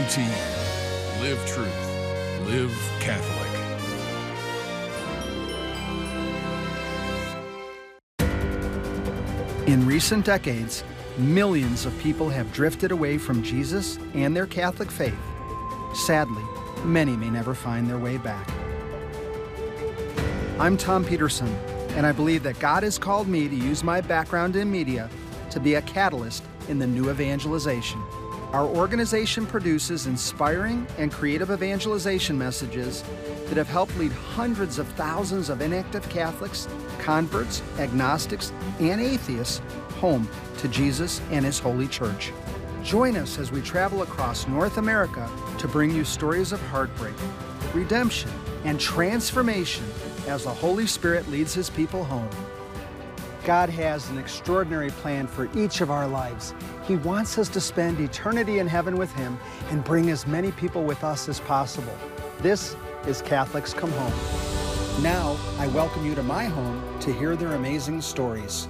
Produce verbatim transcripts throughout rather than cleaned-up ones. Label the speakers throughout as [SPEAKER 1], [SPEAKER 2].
[SPEAKER 1] T. Live truth. Live Catholic.
[SPEAKER 2] In recent decades, millions of people have drifted away from Jesus and their Catholic faith. Sadly, many may never find their way back. I'm Tom Peterson, and I believe that God has called me to use my background in media to be a catalyst in the new evangelization. Our organization produces inspiring and creative evangelization messages that have helped lead hundreds of thousands of inactive Catholics, converts, agnostics, and atheists home to Jesus and His Holy Church. Join us as we travel across North America to bring you stories of heartbreak, redemption, and transformation as the Holy Spirit leads His people home. God has an extraordinary plan for each of our lives. He wants us to spend eternity in heaven with Him and bring as many people with us as possible. This is Catholics Come Home. Now, I welcome you to my home to hear their amazing stories.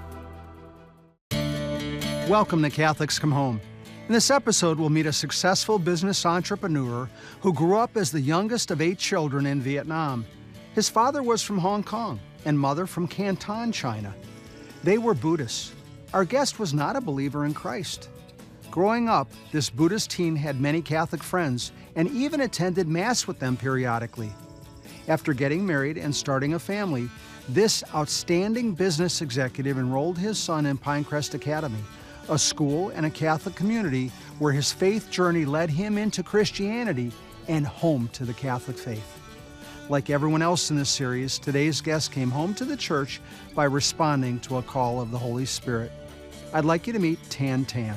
[SPEAKER 2] Welcome to Catholics Come Home. In this episode, we'll meet a successful business entrepreneur who grew up as the youngest of eight children in Vietnam. His father was from Hong Kong and mother from Canton, China. They were Buddhists. Our guest was not a believer in Christ. Growing up, this Buddhist teen had many Catholic friends and even attended Mass with them periodically. After getting married and starting a family, this outstanding business executive enrolled his son in Pinecrest Academy, a school and a Catholic community where his faith journey led him into Christianity and home to the Catholic faith. Like everyone else in this series, today's guest came home to the church by responding to a call of the Holy Spirit. I'd like you to meet Tan Tan.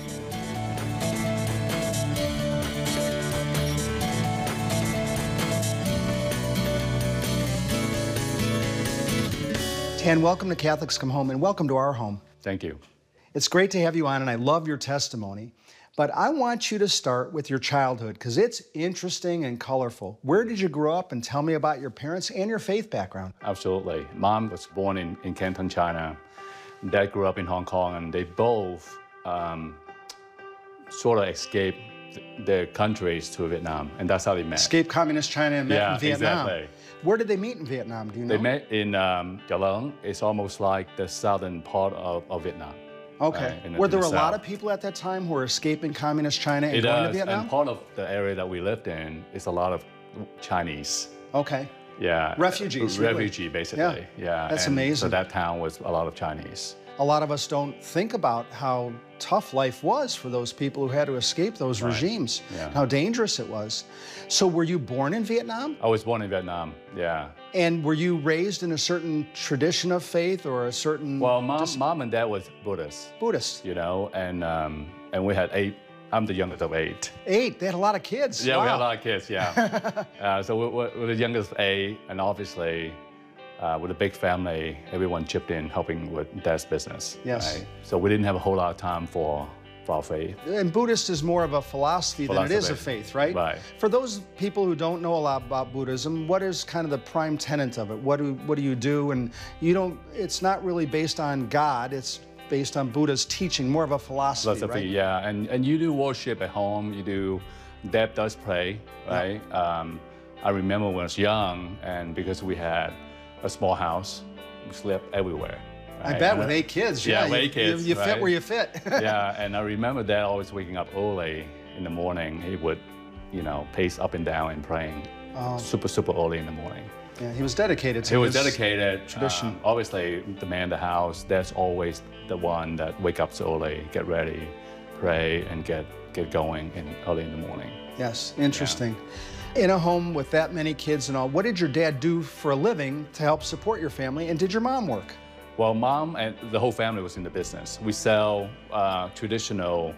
[SPEAKER 2] Tan, welcome to Catholics Come Home, and welcome to our home.
[SPEAKER 3] Thank you.
[SPEAKER 2] It's great to have you on, and I love your testimony. But I want you to start with your childhood, because it's interesting and colorful. Where did you grow up, and tell me about your parents and your faith background?
[SPEAKER 3] Absolutely. Mom was born in, in Canton, China. Dad grew up in Hong Kong, and they both um, sort of escaped th their countries to Vietnam, and that's how they met.
[SPEAKER 2] Escaped communist China and met
[SPEAKER 3] yeah,
[SPEAKER 2] in Vietnam.
[SPEAKER 3] Exactly.
[SPEAKER 2] Where did they meet in Vietnam, do you know?
[SPEAKER 3] They met in um, Gia Long. It's almost like the southern part of, of Vietnam.
[SPEAKER 2] Okay.
[SPEAKER 3] Uh, the,
[SPEAKER 2] were there a
[SPEAKER 3] the
[SPEAKER 2] lot of people at that time who were escaping communist China and
[SPEAKER 3] it
[SPEAKER 2] going
[SPEAKER 3] does,
[SPEAKER 2] to Vietnam?
[SPEAKER 3] And part of the area that we lived in is a lot of Chinese.
[SPEAKER 2] Okay.
[SPEAKER 3] Yeah.
[SPEAKER 2] Refugees.
[SPEAKER 3] Refugee,
[SPEAKER 2] really?
[SPEAKER 3] basically.
[SPEAKER 2] Yeah.
[SPEAKER 3] yeah.
[SPEAKER 2] That's
[SPEAKER 3] and
[SPEAKER 2] amazing.
[SPEAKER 3] So that town was a lot of Chinese.
[SPEAKER 2] A lot of us don't think about how tough life was for those people who had to escape those
[SPEAKER 3] Right.
[SPEAKER 2] regimes,
[SPEAKER 3] Yeah.
[SPEAKER 2] how dangerous it was. So were you born in Vietnam?
[SPEAKER 3] I was born in Vietnam, yeah.
[SPEAKER 2] And were you raised in a certain tradition of faith or a certain...
[SPEAKER 3] Well, mom,
[SPEAKER 2] just
[SPEAKER 3] mom and dad was Buddhist,
[SPEAKER 2] Buddhist?
[SPEAKER 3] you know, and um, and we had eight. I'm the youngest of eight.
[SPEAKER 2] Eight. They had a lot of kids.
[SPEAKER 3] Yeah,
[SPEAKER 2] Wow.
[SPEAKER 3] we had a lot of kids. Yeah. uh, so we, we're, we're the youngest of eight, and obviously, uh, with a big family, everyone chipped in helping with dad's business.
[SPEAKER 2] Yes.
[SPEAKER 3] Right? So we didn't have a whole lot of time for for our faith.
[SPEAKER 2] And Buddhist is more of a philosophy, than it is a
[SPEAKER 3] Philosophy.
[SPEAKER 2] faith, right?
[SPEAKER 3] Right.
[SPEAKER 2] For those people who don't know a lot about Buddhism, what is kind of the prime tenet of it? What do what do you do? And you don't. It's not really based on God. It's based on Buddha's teaching, more of a philosophy,
[SPEAKER 3] Philosophy,
[SPEAKER 2] right?
[SPEAKER 3] yeah. And and you do worship at home. You do. Dad does pray, right? Um, I remember when I was young, and because we had a small house, we slept everywhere.
[SPEAKER 2] I
[SPEAKER 3] right?
[SPEAKER 2] bet
[SPEAKER 3] And
[SPEAKER 2] with
[SPEAKER 3] I-
[SPEAKER 2] eight kids,
[SPEAKER 3] Yeah,
[SPEAKER 2] yeah,
[SPEAKER 3] with
[SPEAKER 2] you,
[SPEAKER 3] eight kids,
[SPEAKER 2] you, you fit
[SPEAKER 3] right?
[SPEAKER 2] where you fit.
[SPEAKER 3] Yeah, and I remember Dad always waking up early in the morning. He would, you know, pace up and down and praying
[SPEAKER 2] Oh.
[SPEAKER 3] super, super early in the morning.
[SPEAKER 2] Yeah, he was dedicated to
[SPEAKER 3] He was
[SPEAKER 2] his
[SPEAKER 3] dedicated.
[SPEAKER 2] tradition.
[SPEAKER 3] um, obviously, the man in the house, that's always the one that wake up so early, get ready, pray, and get, get going in, early in the morning.
[SPEAKER 2] Yes, interesting. In a home with that many kids and all, what did your dad do for a living to help support your family, and did your mom work?
[SPEAKER 3] Well, Mom and the whole family was in the business. We sell uh, traditional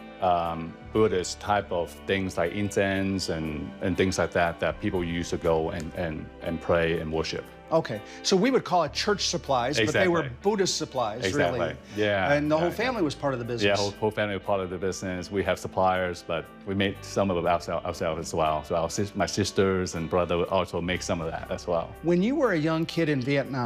[SPEAKER 3] um, Buddhist type of things like incense and, and things like that that people used to go and, and, and pray and worship.
[SPEAKER 2] Okay, so we would call it church supplies, but they were
[SPEAKER 3] Exactly.
[SPEAKER 2] Buddhist supplies,
[SPEAKER 3] Exactly.
[SPEAKER 2] really.
[SPEAKER 3] Yeah.
[SPEAKER 2] And the
[SPEAKER 3] yeah,
[SPEAKER 2] whole
[SPEAKER 3] yeah.
[SPEAKER 2] family was part of the business.
[SPEAKER 3] Yeah, whole, whole family was part of the business. We have suppliers, but we made some of it ourselves, ourselves as well. So our, sis- my sisters and brother would also make some of that as well.
[SPEAKER 2] When you were a young kid in Vietnam,